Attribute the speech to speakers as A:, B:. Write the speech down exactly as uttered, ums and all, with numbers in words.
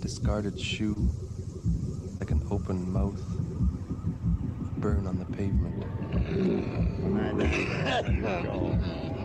A: discarded shoe, like an open mouth, burn on the pavement.
B: My bad, you go.